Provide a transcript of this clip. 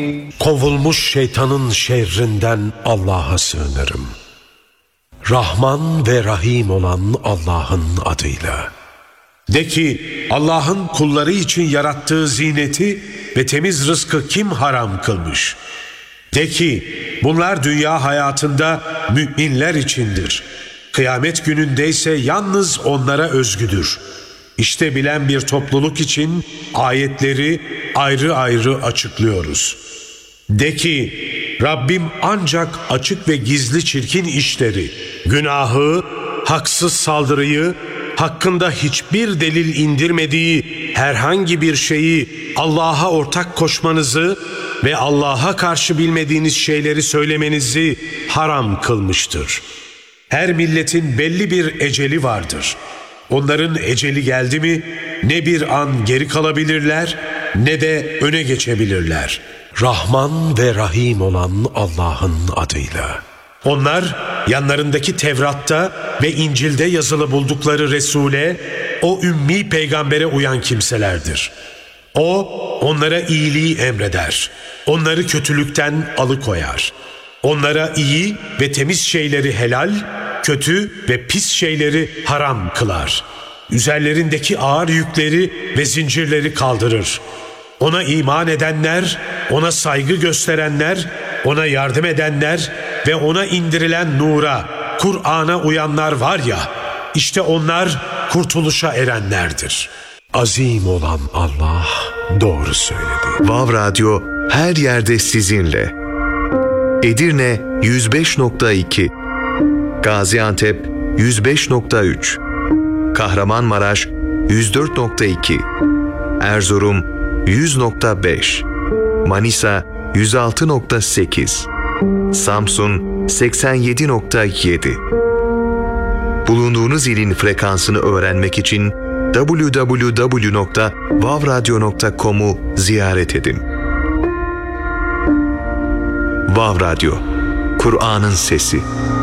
Kovulmuş şeytanın şerrinden Allah'a sığınırım. Rahman ve Rahim olan Allah'ın adıyla. De ki, Allah'ın kulları için yarattığı zineti ve temiz rızkı kim haram kılmış? De ki, bunlar dünya hayatında müminler içindir. Kıyamet gününde ise yalnız onlara özgüdür. İşte bilen bir topluluk için ayetleri ayrı ayrı açıklıyoruz. De ki, Rabbim ancak açık ve gizli çirkin işleri, günahı, haksız saldırıyı, hakkında hiçbir delil indirmediği herhangi bir şeyi Allah'a ortak koşmanızı ve Allah'a karşı bilmediğiniz şeyleri söylemenizi haram kılmıştır. Her milletin belli bir eceli vardır. Onların eceli geldi mi ne bir an geri kalabilirler ne de öne geçebilirler. Rahman ve Rahim olan Allah'ın adıyla. Onlar yanlarındaki Tevrat'ta ve İncil'de yazılı buldukları Resul'e, o ümmi peygambere uyan kimselerdir. O onlara iyiliği emreder, onları kötülükten alıkoyar. Onlara iyi ve temiz şeyleri helal, kötü ve pis şeyleri haram kılar. Üzerlerindeki ağır yükleri ve zincirleri kaldırır. Ona iman edenler, ona saygı gösterenler, ona yardım edenler ve ona indirilen nura, Kur'an'a uyanlar var ya, işte onlar kurtuluşa erenlerdir. Azim olan Allah doğru söyledi. Vav Radyo her yerde sizinle. Edirne 105.2, Gaziantep 105.3, Kahramanmaraş 104.2, Erzurum 100.5, Manisa 106.8, Samsun 87.7. Bulunduğunuz ilin frekansını öğrenmek için www.vavradyo.com'u ziyaret edin. Vav Radyo, Kur'an'ın sesi.